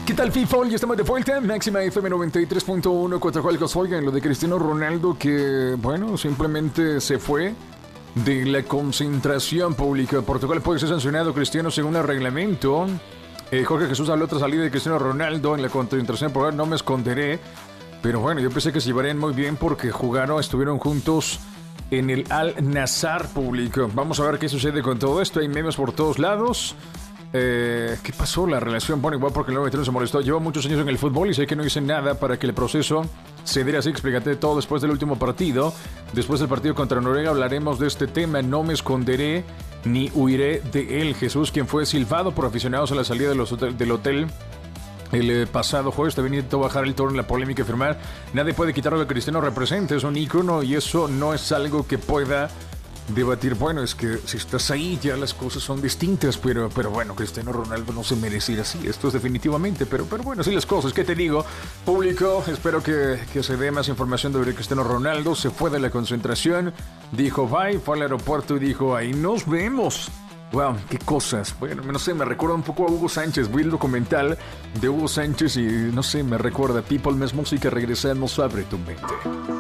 ¿Qué tal, FIFA? Ya estamos de vuelta. Máxima FM 93.1. Coatzacoalcos. Oigan, lo de Cristiano Ronaldo que, bueno, simplemente se fue de la concentración pública. Portugal puede ser sancionado, Cristiano, según el reglamento. Jorge Jesús habló otra salida de Cristiano Ronaldo en la concentración pública. No me esconderé. Pero bueno, yo pensé que se llevarían muy bien porque estuvieron juntos en el Al-Nassr público. Vamos a ver qué sucede con todo esto. Hay memes por todos lados. ¿Qué pasó? La relación, bueno, igual porque el nuevo se molestó. Llevo muchos años en el fútbol y sé que no hice nada para que el proceso se diera así. Explícate todo después del último partido. Después del partido contra Noruega hablaremos de este tema. No me esconderé ni huiré de él. Jesús, quien fue silbado por aficionados a la salida del hotel el pasado jueves, también intentó bajar el tono en la polémica y afirmar: nadie puede quitar lo que Cristiano representa, es un ícono y eso no es algo que pueda debatir. Bueno, es que si estás ahí ya las cosas son distintas, pero bueno, Cristiano Ronaldo no se merece ir así, esto es definitivamente, pero bueno, así las cosas. ¿Qué te digo? Público, espero que se dé más información sobre Cristiano Ronaldo. Se fue de la concentración, dijo bye, fue al aeropuerto y dijo ahí nos vemos. Wow, qué cosas. Bueno, no sé, me recuerda un poco a Hugo Sánchez. Vi el documental de Hugo Sánchez y no sé, me recuerda People, más música, regresamos, abre tu mente.